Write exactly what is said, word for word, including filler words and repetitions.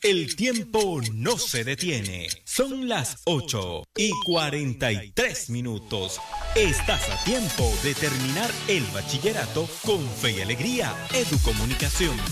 El tiempo no se detiene. Son las ocho y cuarenta y tres minutos. Estás a tiempo de terminar el bachillerato con fe y alegría. Educomunicación.